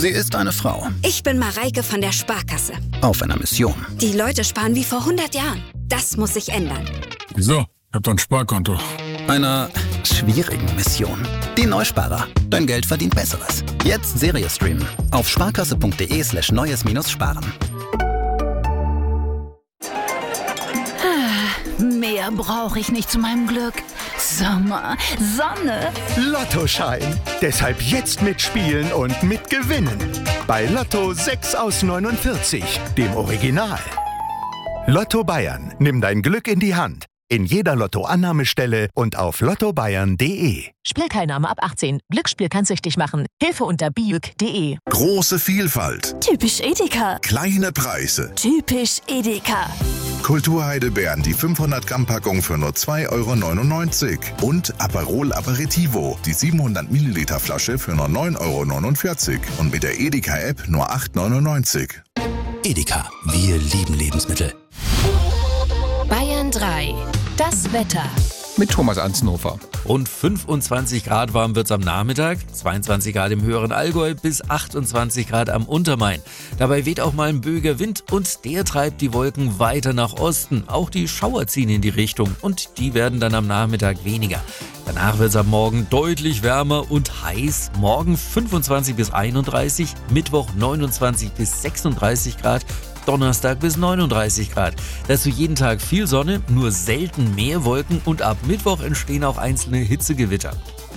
Sie ist eine Frau. Ich bin Mareike von der Sparkasse. Auf einer Mission. Die Leute sparen wie vor 100 Jahren. Das muss sich ändern. Wieso? Ich hab doch ein Sparkonto. Einer schwierigen Mission. Die Neusparer. Dein Geld verdient Besseres. Jetzt Serie streamen. Auf sparkasse.de/neues-sparen. Mehr brauche ich nicht zu meinem Glück. Sommer, Sonne. Lottoschein. Deshalb jetzt mitspielen und mitgewinnen. Bei Lotto 6 aus 49, dem Original. Lotto Bayern. Nimm dein Glück in die Hand. In jeder Lottoannahmestelle und auf lottobayern.de. Spielteilnahme ab 18. Glücksspiel kann süchtig machen. Hilfe unter biuk.de. Große Vielfalt. Typisch Edeka. Kleine Preise. Typisch Edeka. Kulturheidelbeeren, die 500-Gramm-Packung für nur 2,99 € und Aperol Aperitivo, die 700-Milliliter-Flasche für nur 9,49 € und mit der Edeka-App nur 8,99 €. Edeka. Wir lieben Lebensmittel. Bayern 3. Das Wetter. Mit Thomas Anzenhofer. Rund 25 Grad warm wird's am Nachmittag, 22 Grad im höheren Allgäu bis 28 Grad am Untermain. Dabei weht auch mal ein böiger Wind und der treibt die Wolken weiter nach Osten. Auch die Schauer ziehen in die Richtung und die werden dann am Nachmittag weniger. Danach wird's am Morgen deutlich wärmer und heiß. Morgen 25 bis 31, Mittwoch 29 bis 36 Grad. Donnerstag bis 39 Grad. Dazu jeden Tag viel Sonne, nur selten mehr Wolken und ab Mittwoch entstehen auch einzelne Hitzegewitter.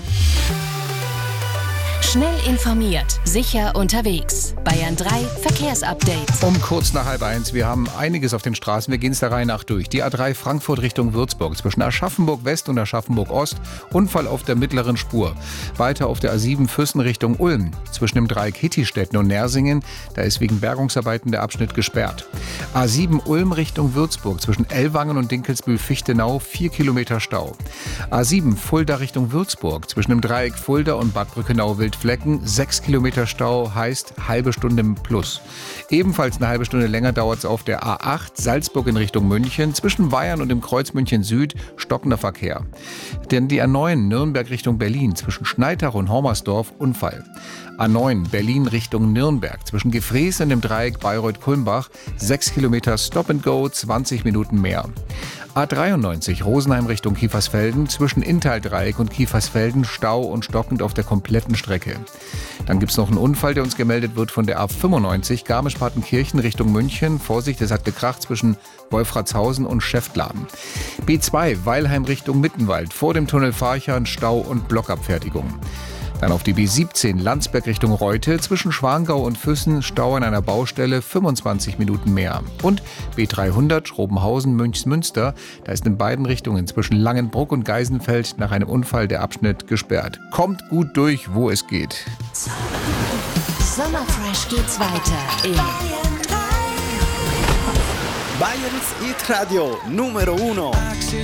Schnell informiert, sicher unterwegs. Bayern 3 Verkehrsupdate. Um kurz nach 12:30. Wir haben einiges auf den Straßen. Wir gehen es der Reihe nach durch. Die A3 Frankfurt Richtung Würzburg. Zwischen Aschaffenburg West und Aschaffenburg Ost. Unfall auf der mittleren Spur. Weiter auf der A7 Füssen Richtung Ulm. Zwischen dem Dreieck Hittistetten und Nersingen. Da ist wegen Bergungsarbeiten der Abschnitt gesperrt. A7 Ulm Richtung Würzburg. Zwischen Ellwangen und Dinkelsbühl-Fichtenau 4 Kilometer Stau. A7 Fulda Richtung Würzburg. Zwischen dem Dreieck Fulda und Bad Brückenau-Wildflecken 6 Kilometer Stau, heißt halbe Stunde plus. Ebenfalls eine halbe Stunde länger dauert es auf der A8 Salzburg in Richtung München. Zwischen Bayern und dem Kreuz München Süd stockender Verkehr. Denn die A9 Nürnberg Richtung Berlin zwischen Schneitach und Hormersdorf Unfall. A9 Berlin Richtung Nürnberg zwischen Gefrees und dem Dreieck Bayreuth-Kulmbach 6 Kilometer Stop and Go, 20 Minuten mehr. A93 Rosenheim Richtung Kiefersfelden zwischen Inntal-Dreieck und Kiefersfelden Stau und stockend auf der kompletten Strecke. Dann gibt es noch einen Unfall, der uns gemeldet wird von der A95 Garmisch-Partenkirchen Richtung München. Vorsicht, es hat gekracht zwischen Wolfratshausen und Schäftladen. B2 Weilheim Richtung Mittenwald vor dem Tunnel Farchern Stau und Blockabfertigung. Dann auf die B17 Landsberg Richtung Reute zwischen Schwangau und Füssen Stau an einer Baustelle 25 Minuten mehr. Und B300 Schrobenhausen-Münchsmünster, da ist in beiden Richtungen zwischen Langenbruck und Geisenfeld nach einem Unfall der Abschnitt gesperrt. Kommt gut durch, wo es geht. Sommerfresh geht's weiter in Bayerns Hit Radio Numero 1.